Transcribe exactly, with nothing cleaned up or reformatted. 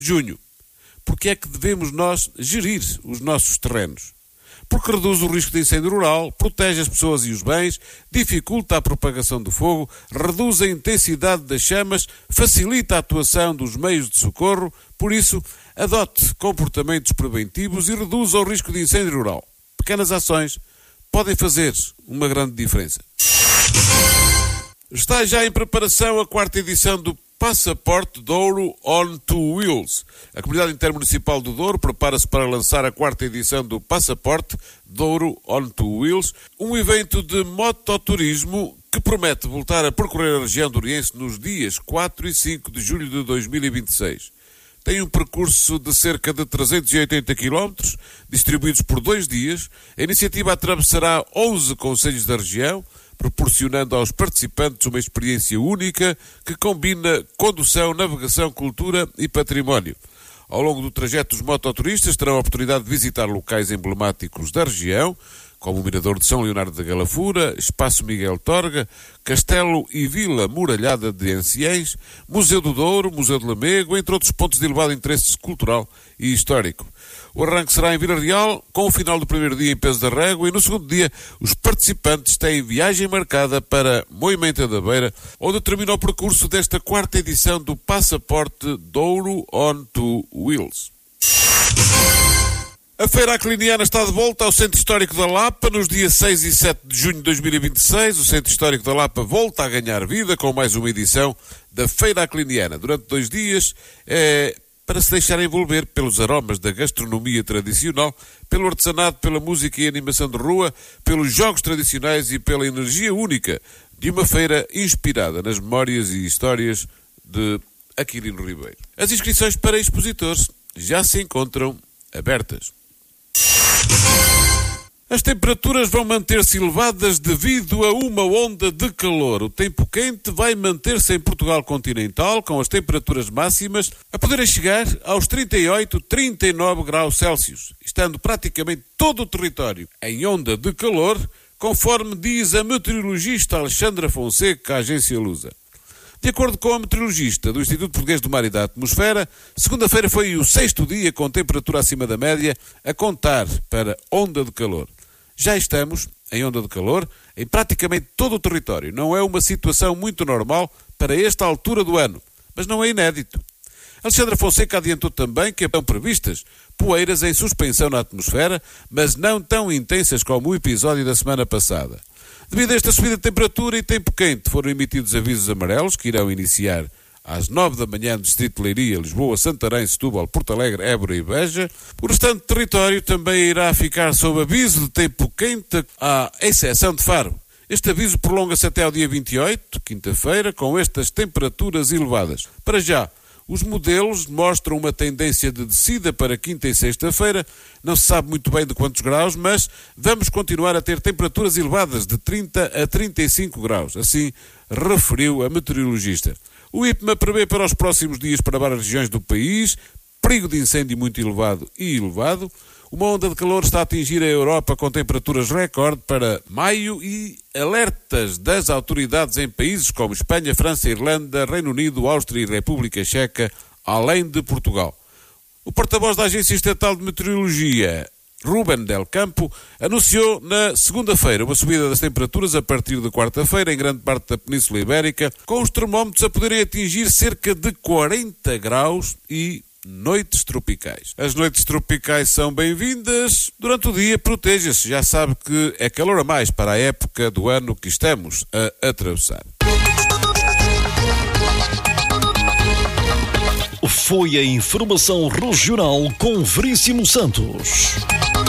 Junho. Porque é que devemos nós gerir os nossos terrenos? Porque reduz o risco de incêndio rural, protege as pessoas e os bens, dificulta a propagação do fogo, reduz a intensidade das chamas, facilita a atuação dos meios de socorro. Por isso, adote comportamentos preventivos e reduza o risco de incêndio rural. Pequenas ações podem fazer uma grande diferença. Está já em preparação a quarta edição do Passaporte Douro on Two Wheels. A Comunidade Intermunicipal do Douro prepara-se para lançar a quarta edição do Passaporte Douro on Two Wheels, um evento de mototurismo que promete voltar a percorrer a região douriense nos dias quatro e cinco de julho de dois mil e vinte e seis. Tem um percurso de cerca de trezentos e oitenta quilómetros, distribuídos por dois dias. A iniciativa atravessará onze concelhos da região, proporcionando aos participantes uma experiência única que combina condução, navegação, cultura e património. Ao longo do trajeto, os mototuristas terão a oportunidade de visitar locais emblemáticos da região, como o Mirador de São Leonardo da Galafura, Espaço Miguel Torga, Castelo e Vila Muralhada de Enciães, Museu do Douro, Museu de Lamego, entre outros pontos de elevado interesse cultural e histórico. O arranque será em Vila Real, com o final do primeiro dia em Peso da Régua, e no segundo dia os participantes têm viagem marcada para Moimenta da Beira, onde termina o percurso desta quarta edição do Passaporte Douro on Two Wheels. A Feira Acliniana está de volta ao Centro Histórico da Lapa nos dias seis e sete de junho de dois mil e vinte e seis. O Centro Histórico da Lapa volta a ganhar vida com mais uma edição da Feira Acliniana. Durante dois dias é para se deixar envolver pelos aromas da gastronomia tradicional, pelo artesanato, pela música e animação de rua, pelos jogos tradicionais e pela energia única de uma feira inspirada nas memórias e histórias de Aquilino Ribeiro. As inscrições para expositores já se encontram abertas. As temperaturas vão manter-se elevadas devido a uma onda de calor. O tempo quente vai manter-se em Portugal continental, com as temperaturas máximas a poderem chegar aos trinta e oito, trinta e nove graus Celsius, estando praticamente todo o território em onda de calor, conforme diz a meteorologista Alexandra Fonseca, à agência Lusa. De acordo com a meteorologista do Instituto Português do Mar e da Atmosfera, segunda-feira foi o sexto dia com temperatura acima da média a contar para onda de calor. Já estamos em onda de calor em praticamente todo o território. Não é uma situação muito normal para esta altura do ano, mas não é inédito. Alexandra Fonseca adiantou também que estão previstas poeiras em suspensão na atmosfera, mas não tão intensas como o episódio da semana passada. Devido a esta subida de temperatura e tempo quente, foram emitidos avisos amarelos que irão iniciar às nove da manhã no Distrito de Leiria, Lisboa, Santarém, Setúbal, Porto Alegre, Évora e Beja. O restante território também irá ficar sob aviso de tempo quente, à exceção de Faro. Este aviso prolonga-se até ao dia vinte e oito, quinta-feira, com estas temperaturas elevadas. Para já, os modelos mostram uma tendência de descida para quinta e sexta-feira. Não se sabe muito bem de quantos graus, mas vamos continuar a ter temperaturas elevadas de trinta a trinta e cinco graus. Assim referiu a meteorologista. O I P M A prevê para os próximos dias para várias regiões do país perigo de incêndio muito elevado e elevado. Uma onda de calor está a atingir a Europa com temperaturas recorde para maio e alertas das autoridades em países como Espanha, França, Irlanda, Reino Unido, Áustria e República Checa, além de Portugal. O porta-voz da Agência Estatal de Meteorologia, Ruben Del Campo, anunciou na segunda-feira uma subida das temperaturas a partir de quarta-feira em grande parte da Península Ibérica, com os termómetros a poderem atingir cerca de quarenta graus e noites tropicais. As noites tropicais são bem-vindas. Durante o dia, proteja-se. Já sabe que é calor a mais para a época do ano que estamos a atravessar. Foi a informação regional com Veríssimo Santos.